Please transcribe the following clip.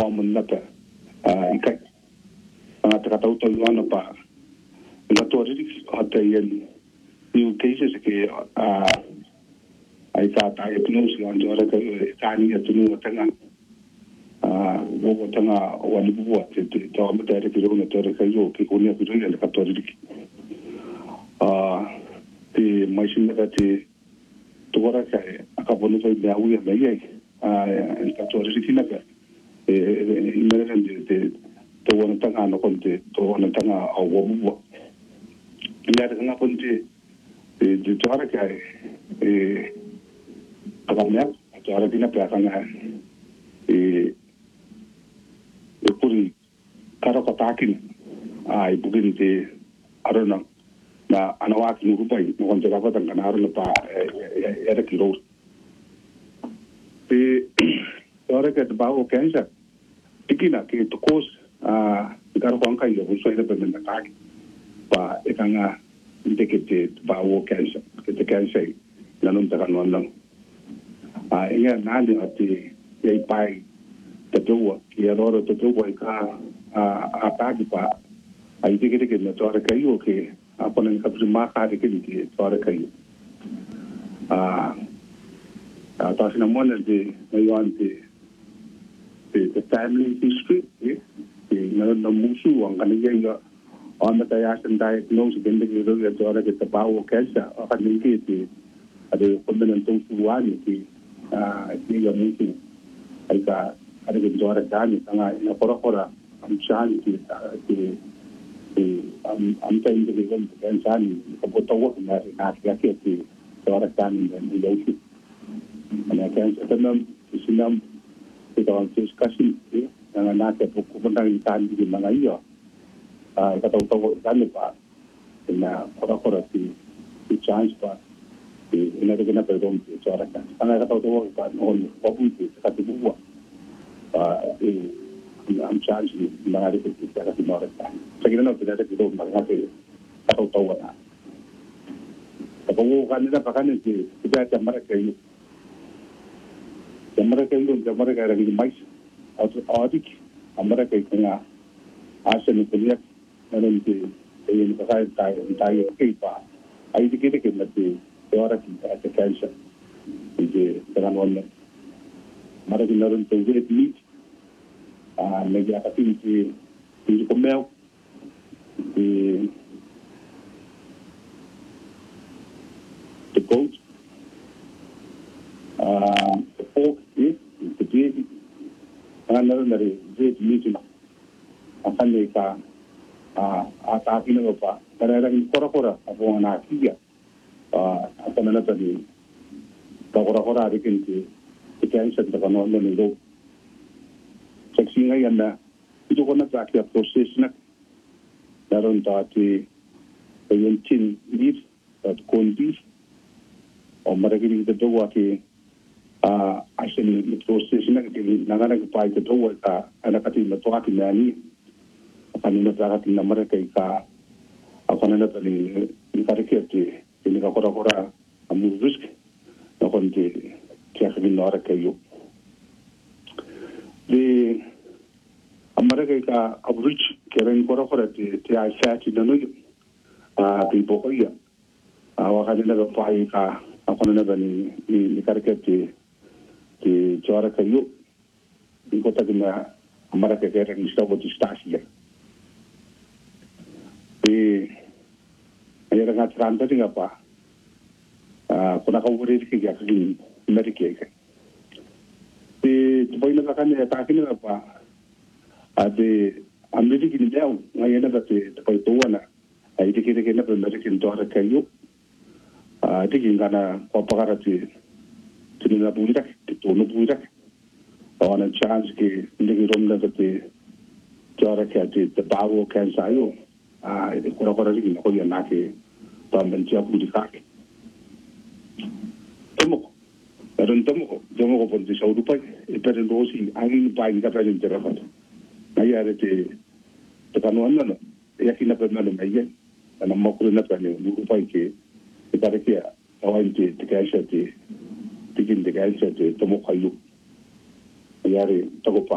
mun na pa ikai ang takatau to luana pa la to ri hata yen new cases ke ai ta e pnos lan jora ka tani atunu tanga wo tanga wani buwa te to amata re kilo na to re kayo ke konia ku ri le ka to ri te mai sin ka te to ora ka aka bonu so da uya mai ai ka to ri tina ka imeren de to wona tanga no konte to wona tanga au wo buwa ya de nga konte de to ora ka agamnya to ora dina pa tanga kuri karo katakin ai bugin te arona na anawaki ngurupai no konte ka patang kana arona pa era kiro te ora ka bawo kansa tikina ke to kos karo kon kai yo so ida ben na kaki pa ekanga indikete bawo kansa ke te kansa na non ta kan non inga nali ati yai pai te tua ki aroro te tua ka a pagi pa ai te ke na tora kai o ke apona ka prima ka de ke tora kai ta sina mona de mai ante the family history na musu ang kaniyay on the diagnosis diagnose din de ro tora ke tabawo kansa o kanin ke ti ade kombinant tong suwani ki ya musu ai ka ada ke tora dani tanga na kora am chani ki am tayin de kan chani ko botawo na ya ke ti tora dani ni yauki ana kan tanam sinam ito ang discussion na natin po pupuntang itaan din mga iyo kataw-taw dami pa na kora si chance pa inari na perdon si chora ka ang kataw-taw pa noon papunti sa katibuwa ang chance ni mga rito sa katibuwa sa ginanaw pinata dito mga kataw-taw na kapag kanila pa kanin si Bata Marakayo Amerika lagi mais atau adik Amerika kena asal kuliah nanti ini pakai tai apa ai dikit nanti orang kita ada cancer jadi dengan orang Amerika naron tujuh ni lagi apa sih di komel di goat the pork the baby another dari great meeting akan mereka tapi na pa kadang kora apo na kiya ato na tadi kora dikin ti cancer ta kano no ndo seksi ngayon na ito ko na sakya process na daron ta ti yung tin leaf at kondi o maragili ito wa ki actually the process na nanganag pa ito ka anak atin na to akin nani kanina bakit na Amerika ka ako na tali ni kariketi ni ka kora amu risk na konti kaya kami nora kayo di Amerika ka average kaya ni kora ti ay sati na no di bokoya awa kanina ka ako na ni kariketi ti jora kayo di kota na Amerika kaya ni stawo ti stasiya ay nga tranta din pa kung nakawuri ki ya kin America tupoy na kanya takin na pa ade America ni daw ngayon na dati tupoy tuwa na ay dikita na American to kayo tigin kana papakarati tinila buirak tuno buirak on a chance ki ndigi rom na dati jara kati the bawo kan sayo kora lagi na ko yan nake tamban siya pudi kake tomo ko pon di saudu pa pero dosi angin pa inga pa yung terapat nayari te kanuan na yakin na pa na mayan na makuro na pa ni pa ke ipare ke awan te kaya siya te tigin te kaya siya te tomo kayo nayari tago pa